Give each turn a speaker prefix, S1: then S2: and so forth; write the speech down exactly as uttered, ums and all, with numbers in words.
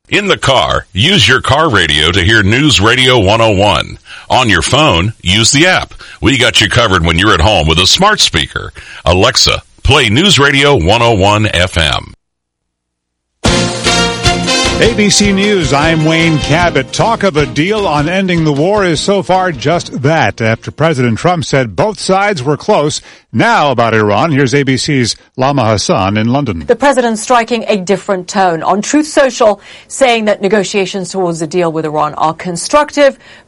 S1: In the car, use your car radio to hear News Radio one oh one. On your phone, use the app. We got you covered when you're at home with a smart speaker. Alexa, play News Radio one oh one F M.
S2: A B C News, I'm Wayne Cabot. Talk of a deal on ending the war is so far just that. After President Trump said both sides were close. Now about Iran, here's A B C's Lama Hassan in London.
S3: The president striking a different tone on Truth Social, saying that negotiations towards a deal with Iran are constructive,